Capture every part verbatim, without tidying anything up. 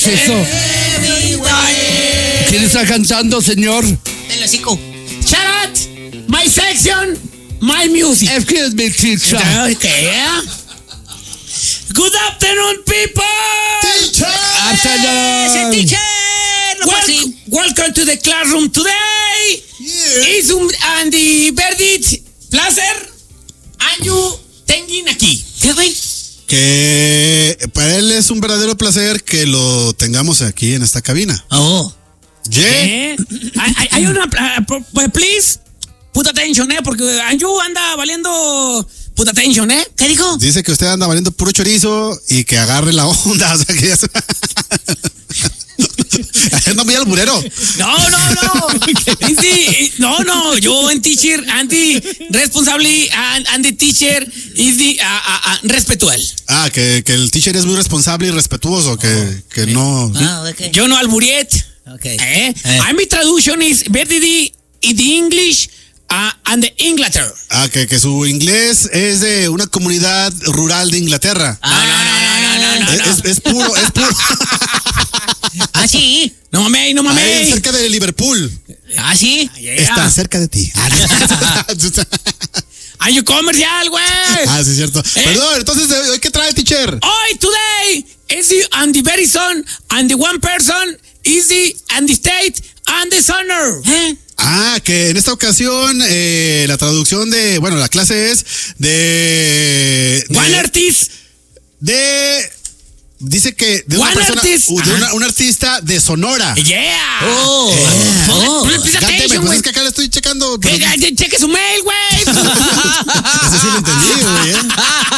es eso? ¿Quién está cantando, señor? Del hocico. Shut up. My section, my music. Excuse me, teacher. Okay. Good afternoon, people. Teacher. Afternoon. Teacher. No Wel- welcome to the classroom today. Yeah. Is un Andy Verdit placer. Anju Tengin aquí. ¿Qué güey? Que para él es un verdadero placer que lo tengamos aquí en esta cabina. Oh. Yeah. ¿Eh? Hay, hay- hay una. Uh, please, put attention, ¿eh? Porque Anju anda valiendo. Put attention, ¿eh? ¿Qué dijo? Dice que usted anda valiendo puro chorizo y que agarre la onda. O sea, que ya se... No me al burero. No, no, no. Easy, no, no. Yo en teacher, anti responsable, and, and the teacher is the uh, uh, uh, respetual. Ah, que, que el teacher es muy responsable y respetuoso, que, Oh, que no... Ah, okay. Yo no alburiet. Okay. Eh? Eh. I'm my traduction is very the, in the English uh, and the Inglaterra. Ah, que, que su inglés es de una comunidad rural de Inglaterra. No, no, no, no, no, no, no. Es, es puro, es puro. Ah, sí. No mames, no Ahí, mames. cerca de Liverpool. Ah, sí. Yeah. Está cerca de ti. Hay un comercial, güey. Ah, sí, es cierto. Perdón, entonces, ¿hoy qué trae, teacher? Hoy, today, is the and the very son and the one person is the and the state and the sonor. ¿Eh? Ah, que en esta ocasión eh, la traducción de, bueno, la clase es de... de One artist. de dice que de una One persona, artist. uh, de Ajá. una, un artista de Sonora. Yeah. Oh. Pon- Oh. pon- please Cánteme, attention, pues güey. es que acá le estoy checando. Que- Pero... que- Cheque su mail, güey. Ese sí lo entendí, güey. ¿eh?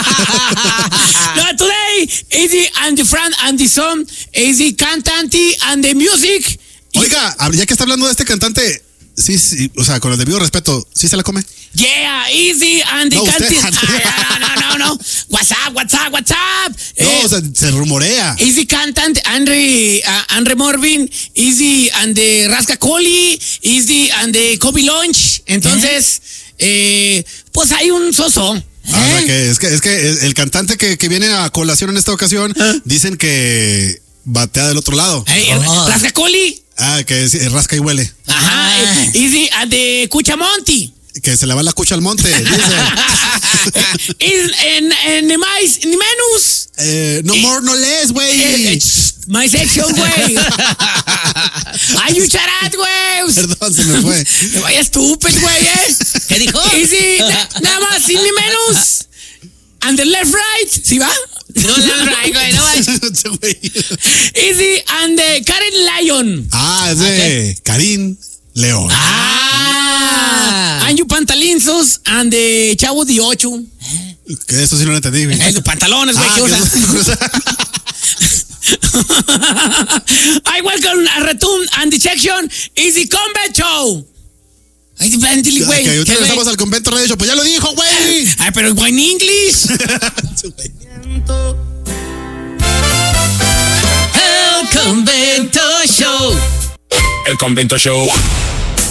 No, today is the and the friend and the son is the cantante and the music. Oiga, ya que está hablando de este cantante, sí, sí, o sea, con el debido respeto, ¿sí se la come? Yeah, easy and the No, usted. cantante. Ah, no, no, no, no. What's up, what's up, what's up? No, Eh, o sea, se rumorea. Easy cantante Andre uh, Andre Morvin, Easy and the Rascacoli, Easy and the Kobe Lunch. Entonces, eh, pues hay un soso. Ah, o sea, que es que es que el cantante que, que viene a colación en esta ocasión dicen que batea del otro lado. Eh, Oh. Rascacoli. Ah, que es, es rasca y huele. Ajá. Ah. eh, Easy and the Cuchamonti. Que se le va la cucha al monte, dice. Is- en, en, ni más ni menos. Eh, no more, no less, Eh, güey. eh, My section, güey. Ay, un charat, güey. Perdón, se me fue. Me vaya estúpido, güey, eh. ¿Qué dijo? Easy, na- nada más, sin ni menos. And the left right, ¿sí va? No, left right, güey, no vayas. Ese güey. Easy and the Karen Lion. Ah, es de Karim León. Ah. And you pantalinzos and the Chavo de Ocho. Que eso sí no lo entendí, güey. Eh, los pantalones, güey, Ah, que que usan. eso- I welcome a return and the section is the combat show. Ay, dile, güey. Que hoy ¿Qué, regresamos güey? al convento radio. Pues ya lo dijo, güey. Ay, pero güey, en English. El Convento Show. El Convento Show.